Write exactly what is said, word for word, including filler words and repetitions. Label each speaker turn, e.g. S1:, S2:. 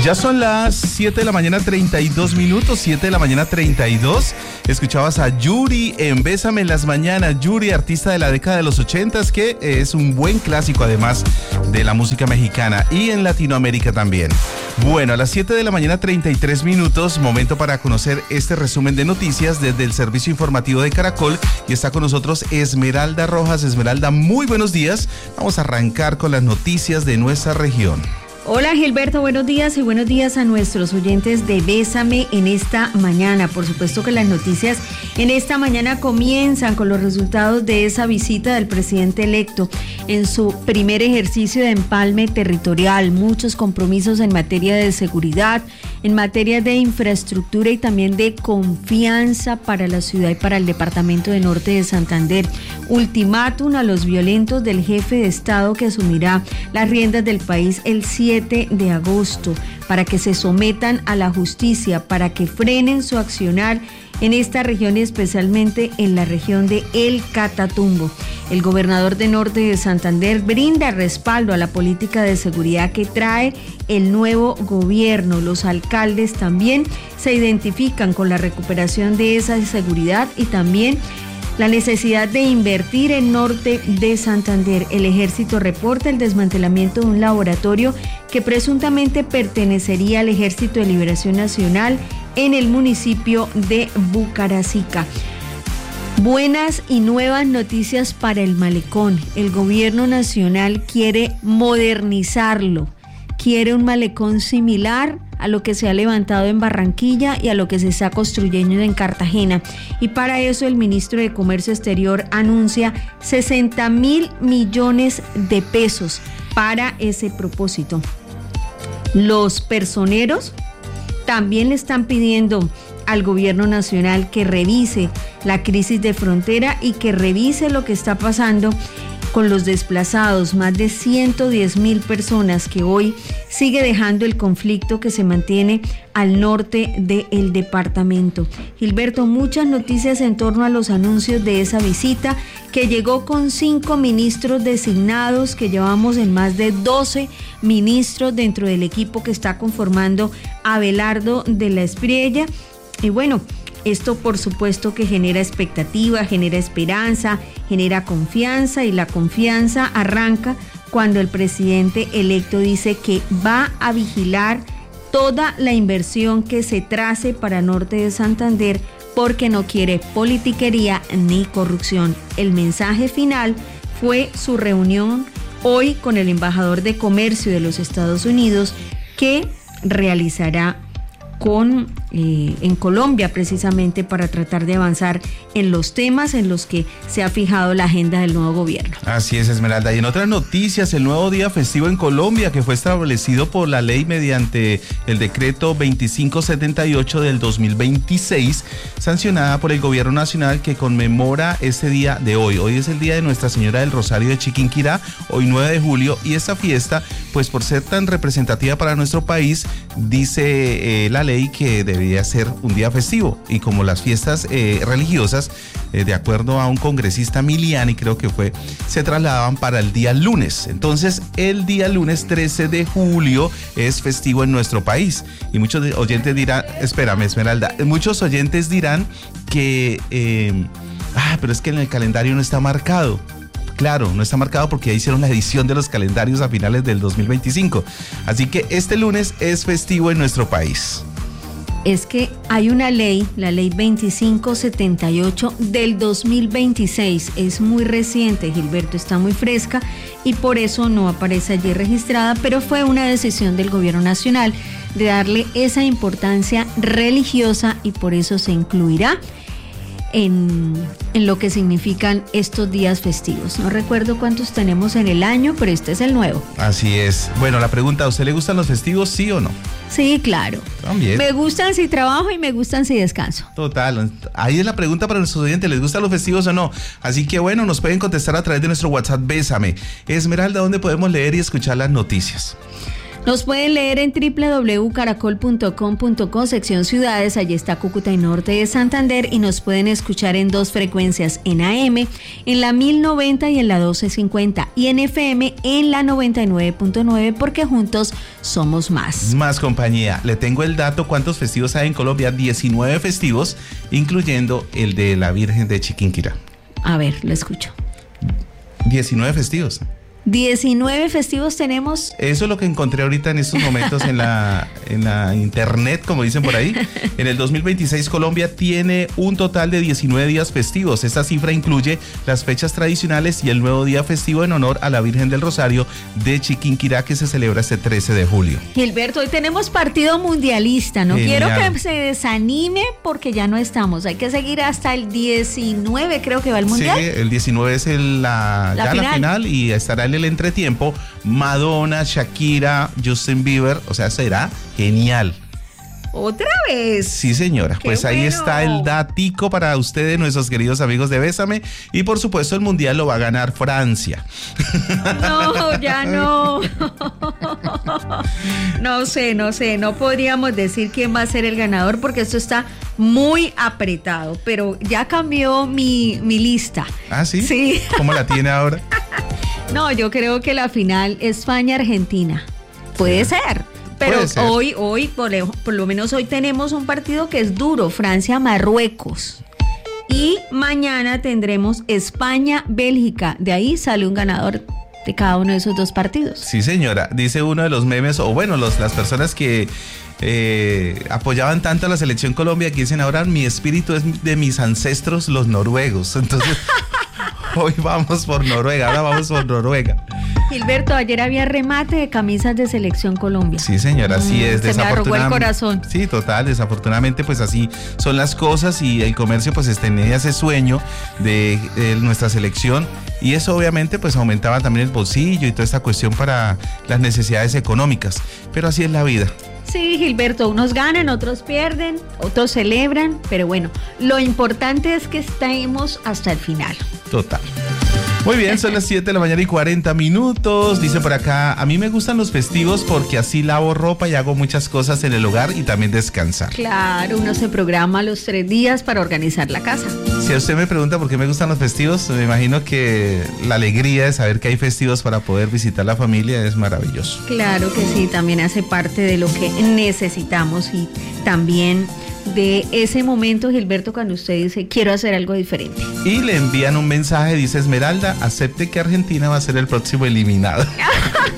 S1: Ya son las siete de la mañana treinta y dos minutos, siete de la mañana treinta y dos. Escuchabas a Yuri en Bésame en las mañanas. Yuri, artista de la década de los ochentas, que es un buen clásico además de la música mexicana y en Latinoamérica también. Bueno, a las siete de la mañana treinta y tres minutos, momento para conocer este resumen de noticias desde el servicio informativo de Caracol, y está con nosotros Esmeralda Rojas. Esmeralda, muy buenos días. Vamos a arrancar con las noticias de nuestra región.
S2: Hola Gilberto, buenos días y buenos días a nuestros oyentes de Bésame en esta mañana. Por supuesto que las noticias en esta mañana comienzan con los resultados de esa visita del presidente electo en su primer ejercicio de empalme territorial. Muchos compromisos en materia de seguridad, en materia de infraestructura y también de confianza para la ciudad y para el departamento de Norte de Santander. Ultimátum a los violentos del jefe de Estado que asumirá las riendas del país el siete de agosto, para que se sometan a la justicia, para que frenen su accionar en esta región y especialmente en la región de El Catatumbo. El gobernador de Norte de Santander brinda respaldo a la política de seguridad que trae el nuevo gobierno. Los alcaldes también se identifican con la recuperación de esa seguridad y también la necesidad de invertir en Norte de Santander. El ejército reporta el desmantelamiento de un laboratorio que presuntamente pertenecería al Ejército de Liberación Nacional en el municipio de Bucaracica. Buenas y nuevas noticias para el malecón. El gobierno nacional quiere modernizarlo. Quiere un malecón similar a lo que se ha levantado en Barranquilla y a lo que se está construyendo en Cartagena. Y para eso el ministro de Comercio Exterior anuncia sesenta mil millones de pesos para ese propósito. Los personeros también le están pidiendo al gobierno nacional que revise la crisis de frontera y que revise lo que está pasando con los desplazados, más de ciento diez mil personas que hoy sigue dejando el conflicto que se mantiene al norte del departamento. Gilberto, muchas noticias en torno a los anuncios de esa visita que llegó con cinco ministros designados, que llevamos en más de doce ministros dentro del equipo que está conformando Abelardo de la Espriella. Y bueno, esto por supuesto que genera expectativa, genera esperanza, genera confianza, y la confianza arranca cuando el presidente electo dice que va a vigilar toda la inversión que se trace para Norte de Santander porque no quiere politiquería ni corrupción. El mensaje final fue su reunión hoy con el embajador de comercio de los Estados Unidos, que realizará con eh, en Colombia, precisamente para tratar de avanzar en los temas en los que se ha fijado la agenda del nuevo gobierno.
S1: Así es, Esmeralda. Y en otras noticias, el nuevo día festivo en Colombia, que fue establecido por la ley mediante el decreto veinticinco setenta y ocho del dos mil veintiséis, sancionada por el gobierno nacional, que conmemora este día de hoy. Hoy es el día de Nuestra Señora del Rosario de Chiquinquirá, hoy nueve de julio, y esta fiesta, pues por ser tan representativa para nuestro país, dice eh, la ley que debería ser un día festivo, y como las fiestas eh, religiosas, eh, de acuerdo a un congresista Miliani, creo que fue, se trasladaban para el día lunes. Entonces el día lunes trece de julio es festivo en nuestro país, y muchos oyentes dirán, espérame Esmeralda, muchos oyentes dirán que eh, ah, pero es que en el calendario no está marcado. Claro, no está marcado porque ya hicieron la edición de los calendarios a finales del dos mil veinticinco. Así que este lunes es festivo en nuestro país.
S2: Es que hay una ley, la ley veinticinco setenta y ocho del dos mil veintiséis, es muy reciente, Gilberto, está muy fresca y por eso no aparece allí registrada, pero fue una decisión del gobierno nacional de darle esa importancia religiosa y por eso se incluirá En, en lo que significan estos días festivos. No recuerdo cuántos tenemos en el año, pero este es el nuevo.
S1: Así es. Bueno, la pregunta, ¿a usted le gustan los festivos, sí o no?
S2: Sí, claro.
S1: También.
S2: Me gustan si trabajo y me gustan si descanso.
S1: Total. Ahí es la pregunta para nuestros oyentes, ¿les gustan los festivos o no? Así que bueno, nos pueden contestar a través de nuestro WhatsApp Bésame. Esmeralda, ¿dónde podemos leer y escuchar las noticias?
S2: Nos pueden leer en doble u doble u doble u punto caracol punto com punto co, sección ciudades, allí está Cúcuta y Norte de Santander, y nos pueden escuchar en dos frecuencias, en A M, en la mil noventa y en la doce cincuenta, y en F M en la noventa y nueve punto nueve, porque juntos somos más.
S1: Más compañía. Le tengo el dato, cuántos festivos hay en Colombia, diecinueve festivos, incluyendo el de la Virgen de Chiquinquirá.
S2: A ver, lo escucho.
S1: diecinueve festivos.
S2: diecinueve festivos tenemos.
S1: Eso es lo que encontré ahorita en estos momentos en la, en la internet, como dicen por ahí. En el dos mil veintiséis Colombia tiene un total de diecinueve días festivos. Esta cifra incluye las fechas tradicionales y el nuevo día festivo en honor a la Virgen del Rosario de Chiquinquirá, que se celebra este trece de julio.
S2: Gilberto, hoy tenemos partido mundialista. No
S1: Genial.
S2: Quiero que se desanime porque ya no estamos. Hay que seguir hasta el diecinueve, creo que va el mundial.
S1: Sí, el diecinueve es el, la,
S2: La
S1: ya
S2: final.
S1: la final, y estará el el entretiempo Madonna, Shakira, Justin Bieber, o sea, será genial.
S2: ¿Otra vez?
S1: Sí, señora.
S2: Qué
S1: Pues ahí
S2: bueno.
S1: está el datico para ustedes, nuestros queridos amigos de Bésame, y por supuesto el mundial lo va a ganar Francia.
S2: No, ya no. No sé, no sé, no podríamos decir quién va a ser el ganador porque esto está muy apretado, pero ya cambió mi, mi lista.
S1: ¿Ah, sí?
S2: Sí.
S1: ¿Cómo la tiene ahora?
S2: No, yo creo que la final España-Argentina. Puede
S1: Sí.
S2: ser. Pero
S1: Puede ser.
S2: hoy, hoy, por, lo- por lo menos hoy tenemos un partido que es duro, Francia-Marruecos. Y mañana tendremos España-Bélgica. De ahí sale un ganador de cada uno de esos dos partidos.
S1: Sí, señora. Dice uno de los memes, o bueno, los, las personas que eh, apoyaban tanto a la selección Colombia, que dicen ahora mi espíritu es de mis ancestros los noruegos. Entonces, hoy vamos por Noruega, ahora vamos por Noruega.
S2: Gilberto, ayer había remate de camisas de Selección Colombia.
S1: Sí, señora, así es.
S2: Se me arrugó el
S1: desafortunadamente-
S2: corazón.
S1: Sí, total, desafortunadamente pues así son las cosas, y el comercio pues tenía ese sueño de, de nuestra selección, y eso obviamente pues aumentaba también el bolsillo y toda esta cuestión para las necesidades económicas, pero así es la vida.
S2: Sí, Gilberto, unos ganan, otros pierden, otros celebran, pero bueno, lo importante es que estemos hasta el final.
S1: Total. Muy bien, son las siete de la mañana y cuarenta minutos. Dice por acá, a mí me gustan los festivos porque así lavo ropa y hago muchas cosas en el hogar y también descansar.
S2: Claro, uno se programa los tres días para organizar la casa.
S1: Si a usted me pregunta por qué me gustan los festivos, me imagino que la alegría de saber que hay festivos para poder visitar la familia es maravilloso.
S2: Claro que sí, también hace parte de lo que necesitamos y también de ese momento, Gilberto, cuando usted dice, quiero hacer algo diferente.
S1: Y le envían un mensaje, dice Esmeralda, acepte que Argentina va a ser el próximo eliminado.